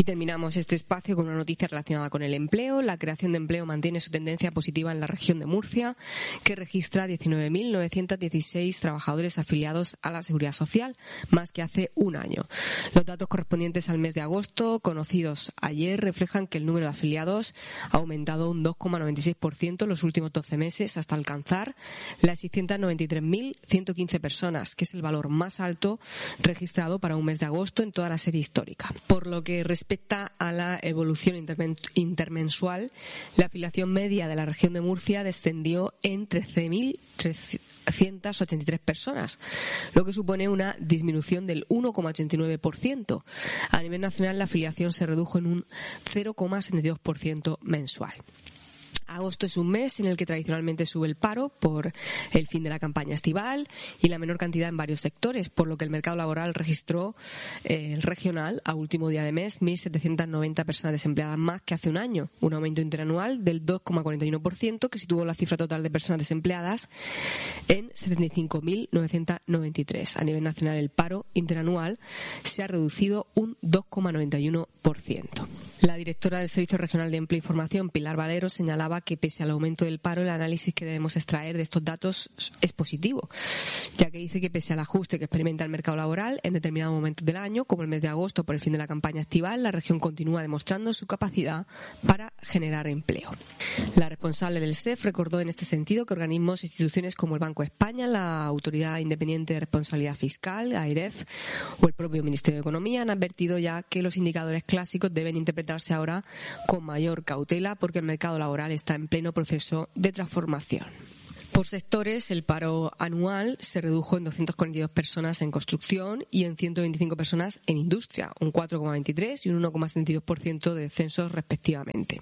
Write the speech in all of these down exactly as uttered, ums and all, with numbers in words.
Y terminamos este espacio con una noticia relacionada con el empleo. La creación de empleo mantiene su tendencia positiva en la región de Murcia, que registra diecinueve mil novecientos dieciséis trabajadores afiliados a la Seguridad Social, más que hace un año. Los datos correspondientes al mes de agosto, conocidos ayer, reflejan que el número de afiliados ha aumentado un dos coma noventa y seis por ciento en los últimos doce meses hasta alcanzar las seiscientas noventa y tres mil ciento quince personas, que es el valor más alto registrado para un mes de agosto en toda la serie histórica. Por lo que respecta a la evolución intermen- intermensual, la afiliación media de la región de Murcia descendió en trece mil trescientas ochenta y tres personas, lo que supone una disminución del uno coma ochenta y nueve por ciento. A nivel nacional, la afiliación se redujo en un cero coma setenta y dos por ciento mensual. Agosto es un mes en el que tradicionalmente sube el paro por el fin de la campaña estival y la menor cantidad en varios sectores, por lo que el mercado laboral registró eh, el regional a último día de mes mil setecientas noventa personas desempleadas más que hace un año, un aumento interanual del dos coma cuarenta y uno por ciento que situó la cifra total de personas desempleadas en setenta y cinco mil novecientos noventa y tres. A nivel nacional, el paro interanual se ha reducido un dos coma noventa y uno por ciento. La directora del Servicio Regional de Empleo y Formación, Pilar Valero, señalaba que pese al aumento del paro, el análisis que debemos extraer de estos datos es positivo, ya que dice que pese al ajuste que experimenta el mercado laboral en determinados momentos del año, como el mes de agosto por el fin de la campaña estival, la región continúa demostrando su capacidad para generar empleo. La responsable del S E F recordó en este sentido que organismos e instituciones como el Banco de España, la Autoridad Independiente de Responsabilidad Fiscal, AIREF, o el propio Ministerio de Economía han advertido ya que los indicadores clásicos deben interpretarse ahora con mayor cautela porque el mercado laboral está en pleno proceso de transformación. Por sectores, el paro anual se redujo en doscientas cuarenta y dos personas en construcción y en ciento veinticinco personas en industria, un cuatro coma veintitrés y un uno coma setenta y dos por ciento de descensos respectivamente.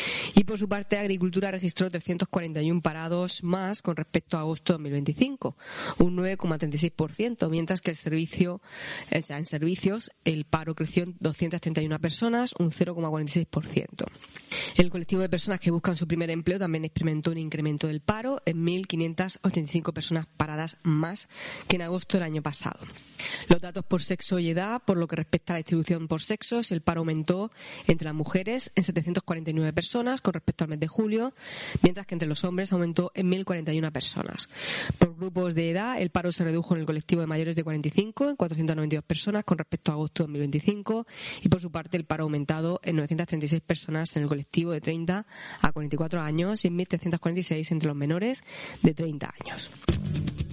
Y por su parte, Agricultura registró trescientos cuarenta y uno parados más con respecto a agosto de dos mil veinticinco, un nueve coma treinta y seis por ciento, mientras que el servicio, o sea, en servicios el paro creció en doscientas treinta y una personas, un cero coma cuarenta y seis por ciento. El colectivo de personas que buscan su primer empleo también experimentó un incremento del paro en mil quinientas ochenta y cinco personas paradas más que en agosto del año pasado. Los datos por sexo y edad, por lo que respecta a la distribución por sexos, el paro aumentó entre las mujeres en setecientas cuarenta y nueve personas con respecto al mes de julio, mientras que entre los hombres aumentó en mil cuarenta y una personas. Por grupos de edad, el paro se redujo en el colectivo de mayores de cuarenta y cinco en cuatrocientas noventa y dos personas con respecto a agosto de dos mil veinticinco y por su parte el paro ha aumentado en novecientas treinta y seis personas en el colectivo de treinta a cuarenta y cuatro años y en mil trescientas cuarenta y seis entre los menores de treinta años.